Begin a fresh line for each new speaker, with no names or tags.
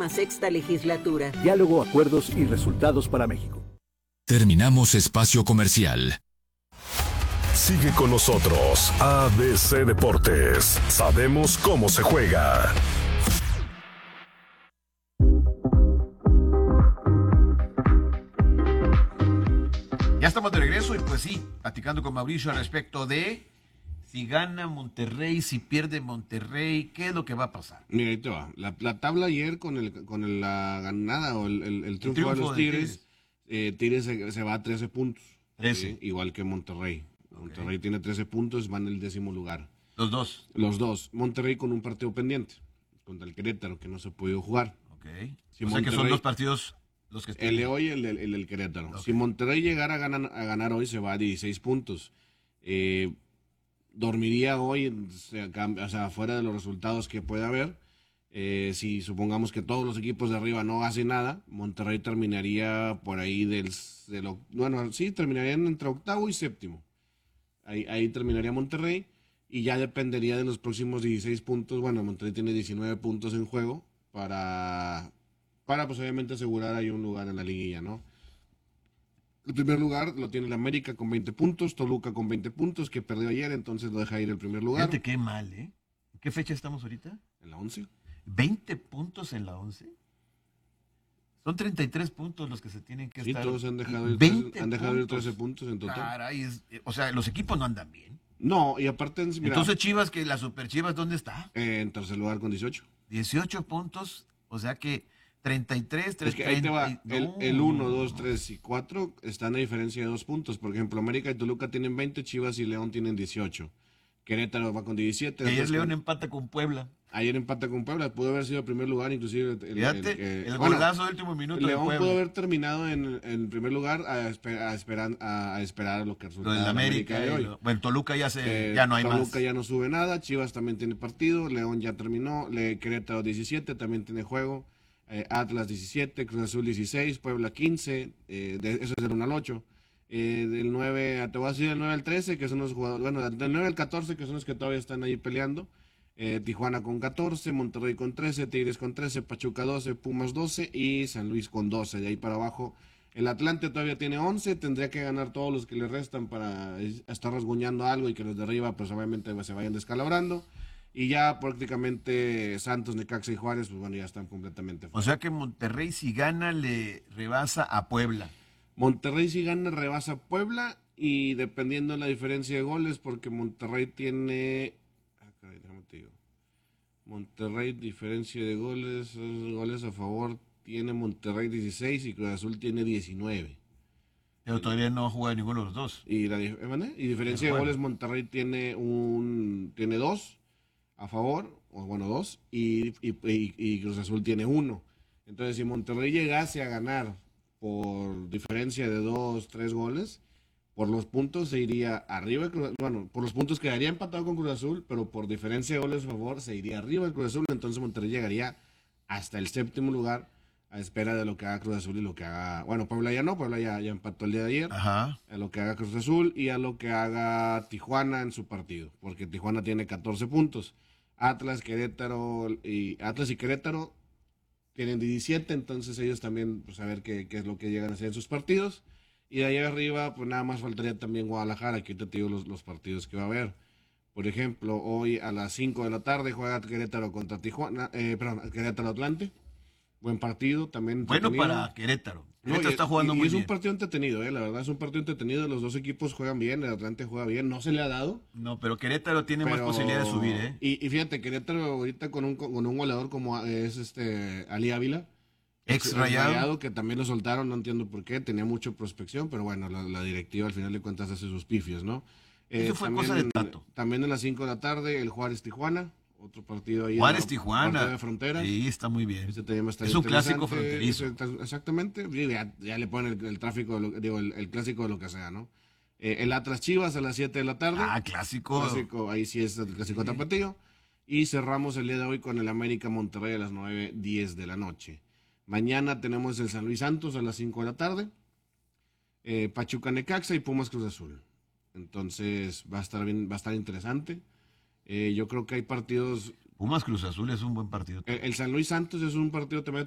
16ª legislatura.
Diálogo, acuerdos y resultados para México.
Terminamos espacio comercial.
Sigue con nosotros, ABC Deportes. Sabemos cómo se juega.
Ya estamos de regreso y pues sí, platicando con Mauricio al respecto de si gana Monterrey, si pierde Monterrey, ¿qué es lo que va a pasar?
Mira, ahí te va. La tabla ayer con la ganada o el triunfo de los Tigres, Tigres se va a 13 puntos.
13.
Igual que Monterrey. Monterrey tiene 13 puntos, van en el 10º lugar.
Los dos.
Los dos. Monterrey con un partido pendiente contra el Querétaro, que no se ha podido jugar.
Ok.
Si
o sea que son dos partidos los que están.
El de hoy y el del Querétaro. Okay. Si Monterrey llegara a ganar hoy, se va a 16 puntos. Dormiría hoy, o sea, fuera de los resultados que puede haber. Si supongamos que todos los equipos de arriba no hacen nada, Monterrey terminaría por ahí terminarían entre octavo y séptimo. Ahí terminaría Monterrey y ya dependería de los próximos 16 puntos. Bueno, Monterrey tiene 19 puntos en juego para pues obviamente asegurar ahí un lugar en la liguilla, ¿no? El primer lugar lo tiene el América con 20 puntos, Toluca con 20 puntos, que perdió ayer, entonces lo deja ir el primer lugar.
Fíjate qué mal, ¿eh? ¿En qué fecha estamos ahorita?
En la 11.
20 puntos en la 11. Son 33 puntos los que se tienen que estar.
Sí, todos han dejado ir 13 puntos en total.
Caray, o sea, los equipos no andan bien.
No, y aparte... Mira,
entonces Chivas, que la Super Chivas, ¿dónde está?
En tercer lugar con 18.
18 puntos, o sea que 33, 30...
Es que ahí te va, el 1, 2, 3 y 4 están a diferencia de 2 puntos. Por ejemplo, América y Toluca tienen 20, Chivas y León tienen 18. Querétaro va con 17.
Ayer León empata con Puebla.
Ayer empata con Puebla, pudo haber sido el primer lugar, inclusive
el golazo del último minuto.
León pudo haber terminado en primer lugar a esperar lo que resulta
lo del América de hoy. Bueno, Toluca ya no hay más.
Toluca ya no sube nada, Chivas también tiene partido, León ya terminó, Querétaro 17 también tiene juego, Atlas 17, Cruz Azul 16, Puebla 15, eso es del 1 al 8. Del 9, te voy a decir del 9 al 13, que son los jugadores, bueno, del 9 al 14, que son los que todavía están ahí peleando. Tijuana con 14, Monterrey con 13, Tigres con 13, Pachuca 12, Pumas 12 y San Luis con 12. De ahí para abajo, el Atlante todavía tiene 11, tendría que ganar todos los que le restan para estar rasguñando algo y que los de arriba pues obviamente se vayan descalabrando. Y ya prácticamente Santos, Necaxa y Juárez, pues bueno, ya están completamente fuera.
O sea que Monterrey si gana le rebasa a Puebla.
Monterrey si gana rebasa a Puebla y dependiendo de la diferencia de goles, porque Monterrey tiene... Monterrey, diferencia de goles a favor, tiene Monterrey 16 y Cruz Azul tiene 19.
Pero todavía no juega ninguno de los dos.
Y diferencia de goles, Monterrey tiene 2 a favor, o bueno, 2, y Cruz Azul tiene 1. Entonces, si Monterrey llegase a ganar por diferencia de 2, 3 goles, por los puntos se iría arriba, por los puntos quedaría empatado con Cruz Azul, pero por diferencia de goles a favor se iría arriba el Cruz Azul, entonces Monterrey llegaría hasta el 7º lugar a espera de lo que haga Cruz Azul y lo que haga, Puebla ya no, Puebla ya empató el día de ayer.
Ajá.
A lo que haga Cruz Azul y a lo que haga Tijuana en su partido, porque Tijuana tiene 14 puntos, Atlas y Querétaro tienen 17, entonces ellos también, pues a ver qué es lo que llegan a hacer en sus partidos. Y de ahí arriba, pues nada más faltaría también Guadalajara, que ahorita te digo los partidos que va a haber. Por ejemplo, hoy a las 5 de la tarde juega Querétaro contra Querétaro Atlante. Buen partido, también
bueno para Querétaro. Querétaro está jugando muy bien.
Y es un partido entretenido, la verdad es un partido entretenido. Los dos equipos juegan bien, el Atlante juega bien, no se le ha dado.
No, pero Querétaro tiene más posibilidad de subir,
Y fíjate, Querétaro ahorita con un goleador como es Ali Ávila.
Ex Rayado,
que también lo soltaron, no entiendo por qué, tenía mucha prospección, pero bueno, la directiva al final de cuentas hace sus pifios, ¿no?
Eso fue cosa de trato.
También a las 5 de la tarde, el Juárez-Tijuana, otro partido ahí.
Juárez-Tijuana.
De frontera.
Sí, está muy bien.
Es
un clásico fronterizo.
Exactamente, ya le ponen el tráfico, el clásico de lo que sea, ¿no? El Atlas-Chivas a las 7 de la tarde.
Clásico.
Ahí sí es el clásico tapatío. Y cerramos el día de hoy con el América-Monterrey a las 9:10 de la noche. Mañana tenemos el San Luis Santos a las 5 de la tarde, Pachuca Necaxa y Pumas Cruz Azul. Entonces va a estar bien, va a estar interesante. Yo creo que hay partidos.
Pumas Cruz Azul es un buen partido.
El San Luis Santos es un partido